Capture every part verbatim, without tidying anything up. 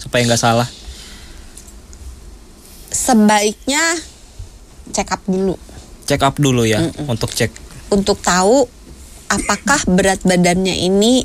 supaya nggak salah? Sebaiknya check up dulu. Check up dulu ya, Mm-mm. untuk cek. Untuk tahu apakah berat badannya ini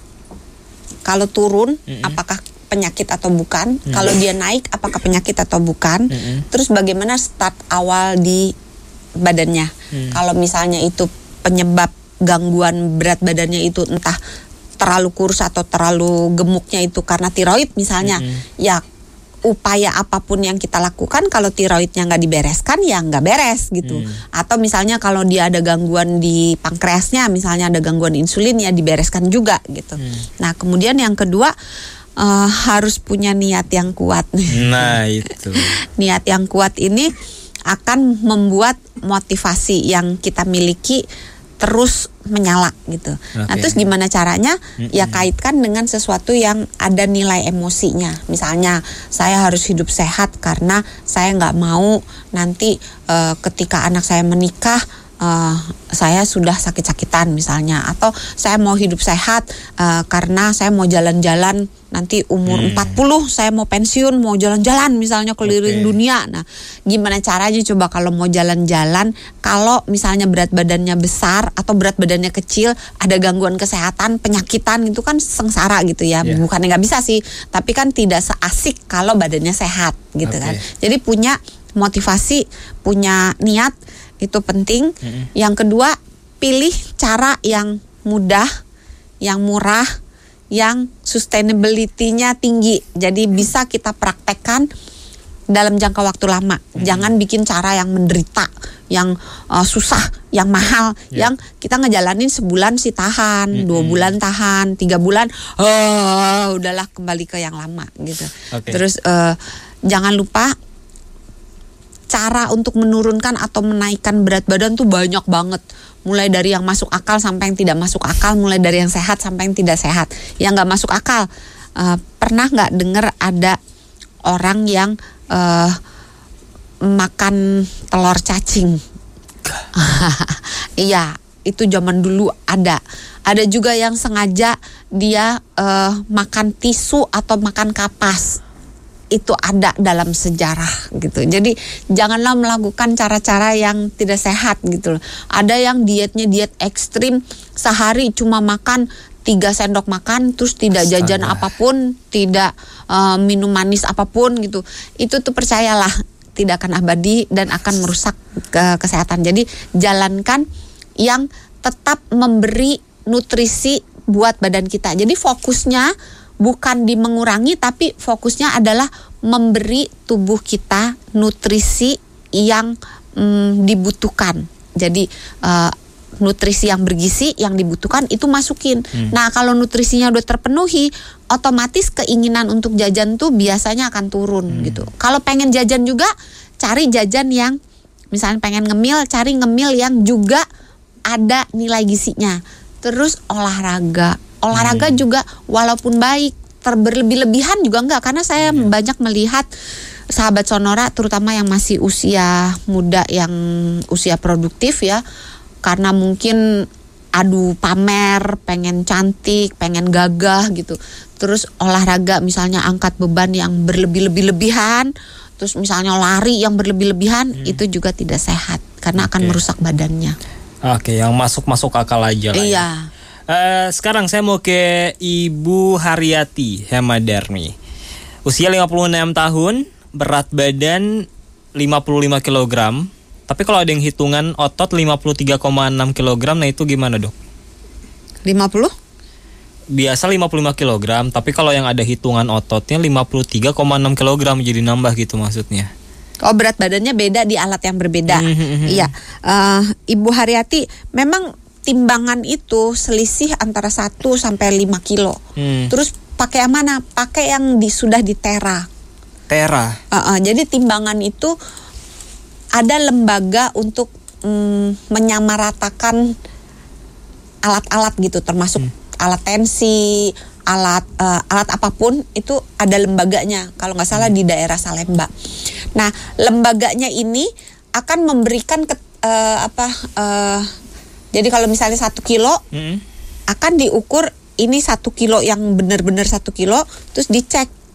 kalau turun, Mm-mm. apakah penyakit atau bukan. Mm-mm. Kalau dia naik, apakah penyakit atau bukan. Mm-mm. Terus bagaimana start awal di badannya. Mm. Kalau misalnya itu penyebab gangguan berat badannya itu entah terlalu kurus atau terlalu gemuknya itu karena tiroid misalnya, mm-hmm. ya upaya apapun yang kita lakukan kalau tiroidnya nggak dibereskan ya nggak beres gitu. Mm. Atau misalnya kalau dia ada gangguan di pankreasnya, misalnya ada gangguan insulin ya dibereskan juga gitu. Mm. Nah kemudian yang kedua uh, harus punya niat yang kuat. Nah itu. Niat yang kuat ini akan membuat motivasi yang kita miliki terus menyala gitu. Okay. Nah terus gimana caranya? Mm-hmm. Ya kaitkan dengan sesuatu yang ada nilai emosinya. Misalnya saya harus hidup sehat karena saya nggak mau nanti uh, ketika anak saya menikah Uh, saya sudah sakit-sakitan misalnya, atau saya mau hidup sehat uh, karena saya mau jalan-jalan nanti umur hmm. empat puluh saya mau pensiun, mau jalan-jalan misalnya keliling okay. dunia. Nah, gimana caranya coba kalau mau jalan-jalan kalau misalnya berat badannya besar atau berat badannya kecil, ada gangguan kesehatan, penyakitan itu kan sengsara gitu ya. Yeah. Bukannya nggak bisa sih, tapi kan tidak seasik kalau badannya sehat gitu okay. kan. Jadi punya motivasi, punya niat itu penting. Mm-hmm. Yang kedua, pilih cara yang mudah, yang murah, yang sustainability-nya tinggi. Jadi bisa kita praktekkan dalam jangka waktu lama. Mm-hmm. Jangan bikin cara yang menderita, yang uh, susah, yang mahal, yeah. yang kita ngejalanin sebulan sih tahan, mm-hmm. dua bulan tahan, tiga bulan, oh udahlah kembali ke yang lama gitu. Okay. Terus uh, jangan lupa cara untuk menurunkan atau menaikkan berat badan tuh banyak banget. Mulai dari yang masuk akal sampai yang tidak masuk akal, mulai dari yang sehat sampai yang tidak sehat. Yang nggak masuk akal, uh, pernah nggak dengar ada orang yang uh, makan telur cacing? Iya, itu zaman dulu ada. Ada juga yang sengaja dia uh, makan tisu atau makan kapas. Itu ada dalam sejarah gitu. Jadi janganlah melakukan cara-cara yang tidak sehat gitu loh. Ada yang dietnya diet ekstrim, sehari cuma makan tiga sendok makan, terus tidak Astaga. jajan apapun, tidak uh, minum manis apapun gitu. Itu tuh percayalah tidak akan abadi dan akan merusak ke kesehatan. Jadi jalankan yang tetap memberi nutrisi buat badan kita. Jadi fokusnya bukan di mengurangi, tapi fokusnya adalah memberi tubuh kita nutrisi yang mm, dibutuhkan. Jadi uh, nutrisi yang bergizi yang dibutuhkan itu masukin. Hmm. Nah kalau nutrisinya udah terpenuhi, otomatis keinginan untuk jajan tuh biasanya akan turun hmm. gitu. Kalau pengen jajan juga, cari jajan yang misalnya pengen ngemil, cari ngemil yang juga ada nilai gizinya. Terus olahraga. Olahraga hmm. juga walaupun baik, terberlebih-lebihan juga enggak, karena saya hmm. banyak melihat sahabat Sonora terutama yang masih usia muda, yang usia produktif ya, karena mungkin adu pamer, pengen cantik, pengen gagah gitu. Terus olahraga misalnya angkat beban yang berlebih-lebih-lebihan, terus misalnya lari yang berlebih-lebihan, hmm. itu juga tidak sehat karena akan okay. merusak badannya. Oke, okay, yang masuk-masuk akal aja lah. Iya. Ya. Uh, sekarang saya mau ke Ibu Haryati Hemadarmi. Usia lima puluh enam tahun, berat badan lima puluh lima kilogram. Tapi kalau ada yang hitungan otot lima puluh tiga koma enam kilogram, nah itu gimana dok? lima puluh? Biasa lima puluh lima kilogram, tapi kalau yang ada hitungan ototnya lima puluh tiga koma enam kilogram, jadi nambah gitu maksudnya. Oh, berat badannya beda di alat yang berbeda. Mm-hmm. Iya, uh, Ibu Haryati, memang timbangan itu selisih antara satu sampai lima kilo. Hmm. Terus pakai yang mana? Pakai yang di, sudah di tera. Tera. Uh, uh, jadi timbangan itu ada lembaga untuk mm, menyamaratakan alat-alat gitu, termasuk hmm. alat tensi, alat uh, alat apapun itu ada lembaganya. Kalau nggak salah hmm. di daerah Salemba. Nah, lembaganya ini akan memberikan ke, uh, apa? Uh, Jadi kalau misalnya satu kilo mm-hmm. akan diukur ini satu kilo yang benar-benar satu kilo, terus dicek